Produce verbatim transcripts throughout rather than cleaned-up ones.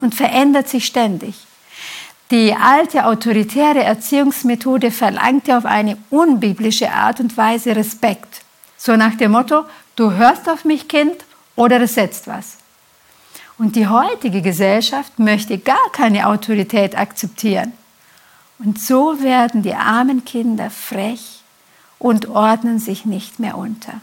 und verändert sich ständig. Die alte autoritäre Erziehungsmethode verlangte auf eine unbiblische Art und Weise Respekt. So nach dem Motto, du hörst auf mich, Kind, oder es setzt was. Und die heutige Gesellschaft möchte gar keine Autorität akzeptieren. Und so werden die armen Kinder frech und ordnen sich nicht mehr unter.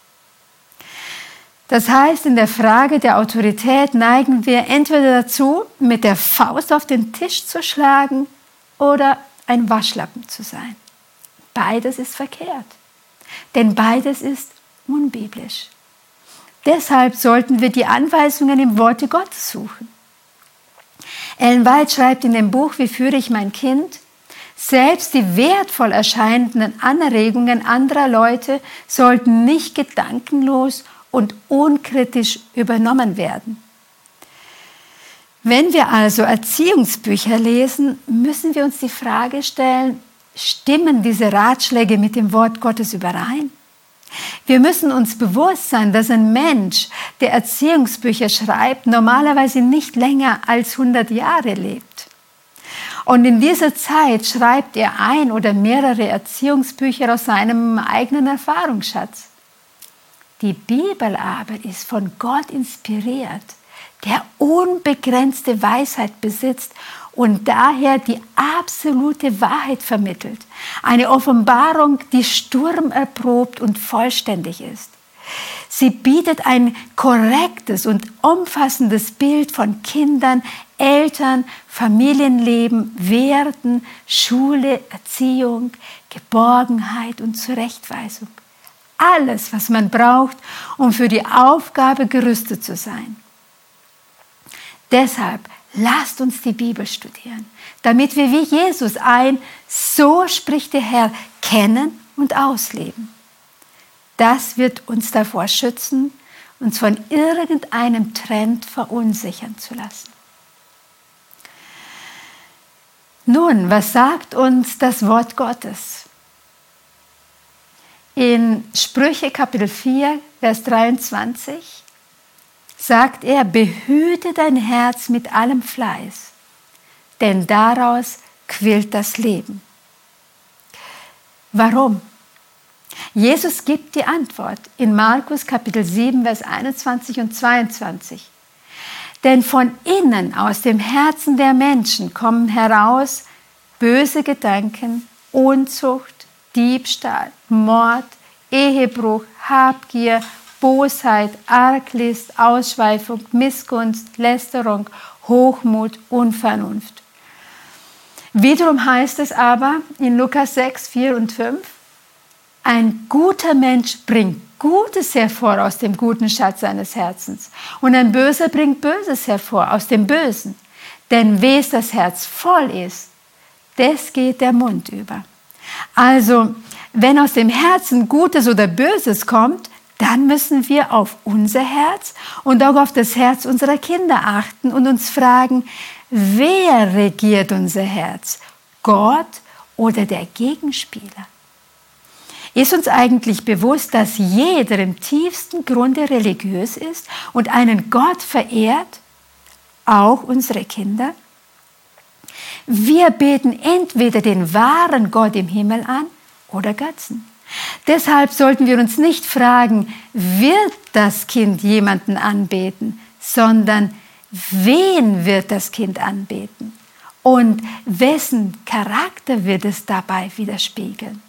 Das heißt, in der Frage der Autorität neigen wir entweder dazu, mit der Faust auf den Tisch zu schlagen oder ein Waschlappen zu sein. Beides ist verkehrt, denn beides ist unbiblisch. Deshalb sollten wir die Anweisungen im Worte Gottes suchen. Ellen White schreibt in dem Buch Wie führe ich mein Kind? Selbst die wertvoll erscheinenden Anregungen anderer Leute sollten nicht gedankenlos und unkritisch übernommen werden. Wenn wir also Erziehungsbücher lesen, müssen wir uns die Frage stellen, stimmen diese Ratschläge mit dem Wort Gottes überein? Wir müssen uns bewusst sein, dass ein Mensch, der Erziehungsbücher schreibt, normalerweise nicht länger als hundert Jahre lebt. Und in dieser Zeit schreibt er ein oder mehrere Erziehungsbücher aus seinem eigenen Erfahrungsschatz. Die Bibel aber ist von Gott inspiriert, der unbegrenzte Weisheit besitzt und daher die absolute Wahrheit vermittelt. Eine Offenbarung, die sturmerprobt und vollständig ist. Sie bietet ein korrektes und umfassendes Bild von Kindern, Eltern, Familienleben, Werten, Schule, Erziehung, Geborgenheit und Zurechtweisung. Alles, was man braucht, um für die Aufgabe gerüstet zu sein. Deshalb lasst uns die Bibel studieren, damit wir wie Jesus ein "So spricht der Herr" kennen und ausleben. Das wird uns davor schützen, uns von irgendeinem Trend verunsichern zu lassen. Nun, was sagt uns das Wort Gottes? In Sprüche Kapitel vier, Vers dreiundzwanzig sagt er, behüte dein Herz mit allem Fleiß, denn daraus quillt das Leben. Warum? Jesus gibt die Antwort in Markus Kapitel sieben, Vers einundzwanzig und zweiundzwanzig. Denn von innen, aus dem Herzen der Menschen, kommen heraus böse Gedanken, Unzucht, Diebstahl, Mord, Ehebruch, Habgier, Bosheit, Arglist, Ausschweifung, Missgunst, Lästerung, Hochmut, Unvernunft. Wiederum heißt es aber in Lukas sechs, vier und fünf, ein guter Mensch bringt Gutes hervor aus dem guten Schatz seines Herzens und ein Böser bringt Böses hervor aus dem Bösen. Denn wes das Herz voll ist, des geht der Mund über. Also, wenn aus dem Herzen Gutes oder Böses kommt, dann müssen wir auf unser Herz und auch auf das Herz unserer Kinder achten und uns fragen, wer regiert unser Herz? Gott oder der Gegenspieler? Ist uns eigentlich bewusst, dass jeder im tiefsten Grunde religiös ist und einen Gott verehrt? Auch unsere Kinder? Wir beten entweder den wahren Gott im Himmel an oder Götzen. Deshalb sollten wir uns nicht fragen, wird das Kind jemanden anbeten, sondern wen wird das Kind anbeten und wessen Charakter wird es dabei widerspiegeln.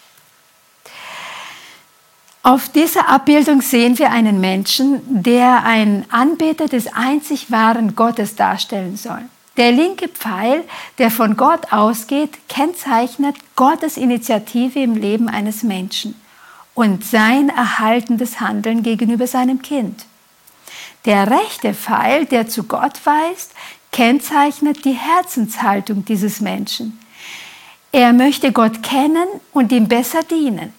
Auf dieser Abbildung sehen wir einen Menschen, der ein Anbeter des einzig wahren Gottes darstellen soll. Der linke Pfeil, der von Gott ausgeht, kennzeichnet Gottes Initiative im Leben eines Menschen und sein erhaltendes Handeln gegenüber seinem Kind. Der rechte Pfeil, der zu Gott weist, kennzeichnet die Herzenshaltung dieses Menschen. Er möchte Gott kennen und ihm besser dienen.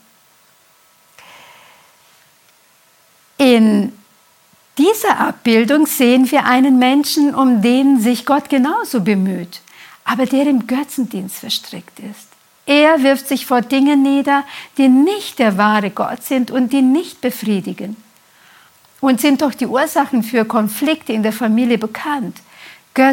In dieser Abbildung sehen wir einen Menschen, um den sich Gott genauso bemüht, aber der im Götzendienst verstrickt ist. Er wirft sich vor Dingen nieder, die nicht der wahre Gott sind und die nicht befriedigen. Und sind doch die Ursachen für Konflikte in der Familie bekannt.